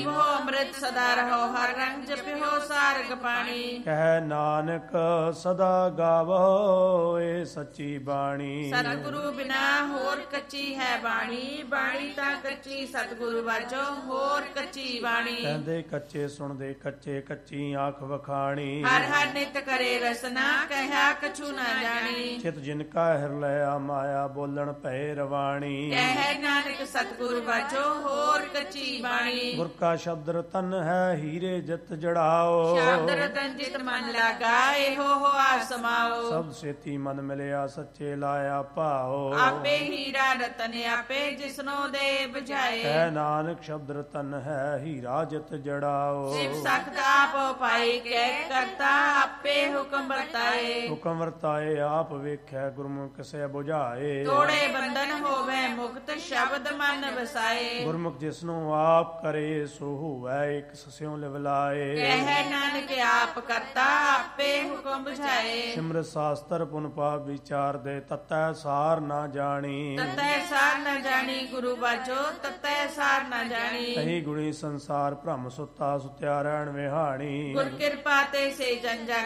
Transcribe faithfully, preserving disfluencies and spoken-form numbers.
ਅੰਮ੍ਰਿਤ ਸਦਾ ਰਹੋ ਹਰ ਰੰਗ ਜਪਿਓ ਸਾਰਗ ਪਾਣੀ। ਕਹਿ ਨਾਨਕ ਸਦਾ ਗਾਵੋ ਏ ਸੱਚੀ ਬਾਣੀ। ਸਤਿਗੁਰੂ ਬਿਨਾ ਹੋਰ ਕੱਚੀ ਹੈ ਬਾਣੀ, ਬਾਣੀ ਤਾਂ ਕੱਚੀ ਸਤਿਗੁਰੂ ਬਾਝੋ ਹੋਰ ਕੱਚੀ ਬਾਣੀ। ਕਹਿੰਦੇ ਕੱਚੇ ਸੁਣਦੇ ਕੱਚੇ ਕੱਚੀ ਆਖ ਵਖਾਣੀ। ਹਰ ਹਰ ਨਿਤ ਕਰੇ ਰਸਨਾ ਕਹਿਆ ਕਛੂ ਨਾ ਜਾਣੀ। ਚਿਤ ਜਿਨ ਕਾ ਹਿਰ ਲਿਆ ਮਾਇਆ ਬੋਲਣ ਭੈ ਰਵਾਣੀ। ਕਹਿ ਨਾਨਕ ਸਤਿਗੁਰੂ ਬਾਝੋ ਹੋਰ ਕੱਚੀ ਬਾਣੀ। ਗੁਰ ਕਾ ਸ਼ਬਦ ਰਤਨ ਹੈ ਹੀਰੇ ਜਿਤ ਜੜਾਓ। ਸ਼ਬਦ ਰਤਨ ਜਿਤ ਮਨ ਲਾਗਾ ਇਹੋ ਹੋਆ ਸਮਾਓ। ਸਬਦ ਸੇਤੀ ਮਨ ਮਿਲਿਆ ਸੱਚੇ ਲਾਇਆ ਭਾਓ। ਆਪੇ ਹੀਰਾ ਰਤਨ ਆਪੇ ਜਿਸਨੋ ਦੇ ਬੁਝਾਏ। ਹੈ ਨਾਨਕ ਸ਼ਬਦ ਰਤਨ ਹੈ ਹੀਰਾ ਜਿਤ ਜੜਾਓ। ਸਿਵ ਸਖਤ ਆਪੋ ਪਾਈ ਕਹਿ ਕਰਤਾ ਆਪੇ ਹੁਕਮ ਵਰਤਾਏ। ਹੁਕਮ ਵਰਤਾਏ ਆਪ ਵੇਖੈ ਗੁਰਮੁਖ ਕਿਸੇ ਬੁਝਾਏ। ਤੋੜੇ ਬੰਧਨ ਹੋਵੇ ਮੁਕਤ ਸ਼ਬਦ ਮਨ ਵਸਾਏ। ਗੁਰਮੁਖ ਜਿਸਨੂੰ ਆਪ ਕਰੇ ਸੋ ਹੋਵੈ ਇੱਕ ਸਸਿਉ ਲਿਵਲਾਏ। ਕਹਿ ਨਾਨਕ ਆਪ ਕਰਤਾ ਆਪੇ ਹੁਕਮ ਬੁਝਾਏ। ਸਿਮਰਤ ਸਾਸਤਰ ਪੁਨ ਪਾਪ ਵਿਚਾਰ ਦੇ ਤਤੈ ਸਾਰ ਨਾ ਜਾਣੀ। ਤਤੈ ਸਾਰ ਨਾ ਜਾਣੀ ਗੁਰੂ ਬਾਝੋ ਤਤੈ ਸਾਰ ਨਾ ਜਾਣੀ। ਕਹੀ ਗੁਣੀ ਸੰਸਾਰ ਭ੍ਰਮ ਸੁੱਤਾ ਸੁਤਿਆ ਰਹਿਣ ਵਿਹਾਣੀ। ਗੁਰ ਕਿਰਪਾ ਤੇ ਸੇ ਜਨ